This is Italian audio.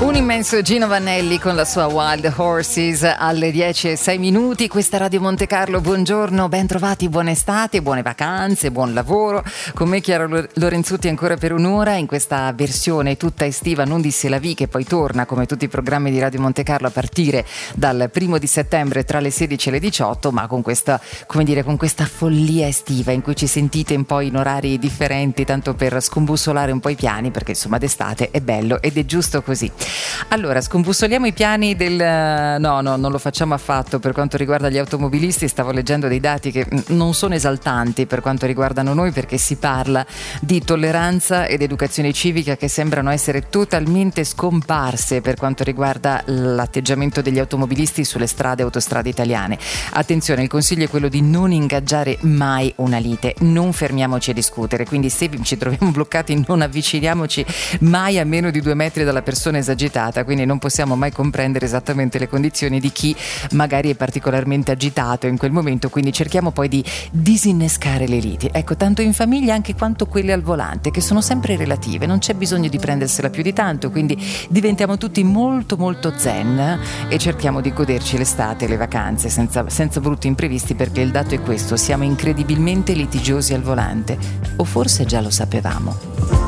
Un immenso Gino Vannelli con la sua Wild Horses alle 10:06. Questa Radio Monte Carlo, buongiorno, ben trovati, buona estate, buone vacanze, buon lavoro. Con me Chiara Lorenzutti ancora per un'ora in questa versione tutta estiva, non di C'est la vie, che poi torna come tutti i programmi di Radio Monte Carlo a partire dal 1° settembre tra le 16 e le 18, ma con questa, come dire, con questa follia estiva in cui ci sentite un po' in orari differenti, tanto per scombussolare un po' i piani, perché insomma d'estate è bello ed è giusto così. Allora, scombussoliamo i piani no, non lo facciamo affatto per quanto riguarda gli automobilisti. Stavo leggendo dei dati che non sono esaltanti per quanto riguardano noi, perché si parla di tolleranza ed educazione civica che sembrano essere totalmente scomparse per quanto riguarda l'atteggiamento degli automobilisti sulle strade e autostrade italiane. Attenzione, il consiglio è quello di non ingaggiare mai una lite, non fermiamoci a discutere, quindi se ci troviamo bloccati non avviciniamoci mai a meno di 2 metri dalla persona esagitata, quindi non possiamo mai comprendere esattamente le condizioni di chi magari è particolarmente agitato in quel momento, quindi cerchiamo poi di disinnescare le liti, ecco, tanto in famiglia anche quanto quelle al volante, che sono sempre relative, non c'è bisogno di prendersela più di tanto, quindi diventiamo tutti molto molto zen e cerchiamo di goderci l'estate e le vacanze senza brutti imprevisti, perché il dato è questo: siamo incredibilmente litigiosi al volante, o forse già lo sapevamo.